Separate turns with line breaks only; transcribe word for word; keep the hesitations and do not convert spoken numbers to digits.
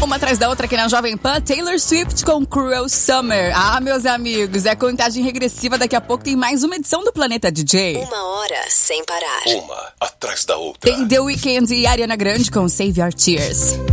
uma atrás da outra aqui na Jovem Pan. Taylor Swift com Cruel Summer. Ah, meus amigos, é contagem regressiva. Daqui a pouco tem mais uma edição do Planeta D J.
Uma hora sem parar.
Uma atrás da outra.
Tem The Weeknd e Ariana Grande com Save Your Tears.